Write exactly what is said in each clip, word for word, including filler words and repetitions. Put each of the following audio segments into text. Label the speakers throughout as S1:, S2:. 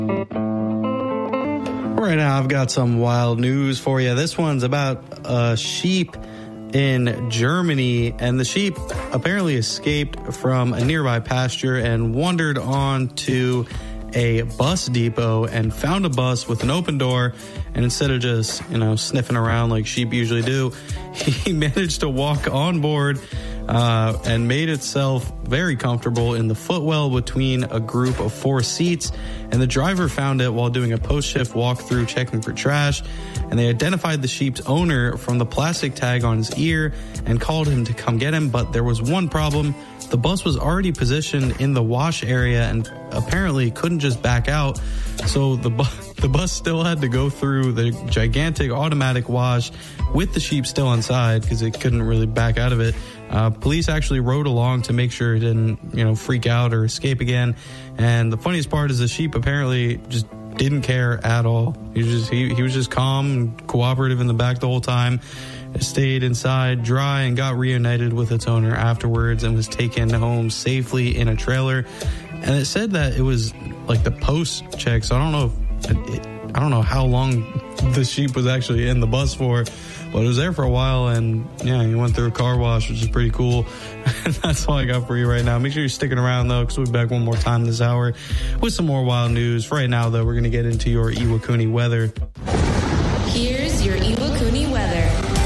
S1: Right now, I've got some wild news for you. This one's about a sheep in Germany, and the sheep apparently escaped from a nearby pasture and wandered onto a bus depot and found a bus with an open door. And instead of just, you know, sniffing around like sheep usually do, he managed to walk on board uh, and made itself very comfortable in the footwell between a group of four seats. And the driver found it while doing a post-shift walkthrough checking for trash. And they identified the sheep's owner from the plastic tag on his ear and called him to come get him. But there was one problem. The bus was already positioned in the wash area and apparently couldn't just back out. So the bu- the bus still had to go through the gigantic automatic wash with the sheep still inside because it couldn't really back out of it. Uh, police actually rode along to make sure it didn't, you know, freak out or escape again. And the funniest part is the sheep apparently just didn't care at all. He was just he, he was just calm and cooperative in the back the whole time. It stayed inside dry and got reunited with its owner afterwards and was taken home safely in a trailer. And it said that it was like the post check, so I don't know if it, I don't know how long the sheep was actually in the bus for, but it was there for a while. And yeah, he went through a car wash, which is pretty cool. And that's all I got for you right now. Make sure you're sticking around though, because we'll be back one more time this hour with some more wild news. For right now though, we're going to get into your Iwakuni weather.
S2: Here's your Iwakuni weather.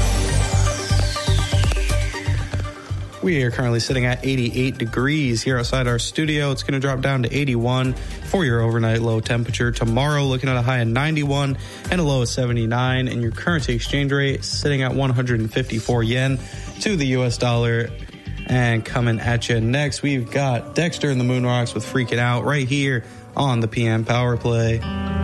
S1: We are currently sitting at eighty-eight degrees here outside our studio. It's going to drop down to eighty-one for your overnight low temperature. Tomorrow, looking at a high of ninety-one and a low of seventy-nine. And your currency exchange rate sitting at one hundred fifty-four yen to the U S dollar. And coming at you next, we've got Dexter and the Moon Rocks with Freaking Out right here on the P M Power Play.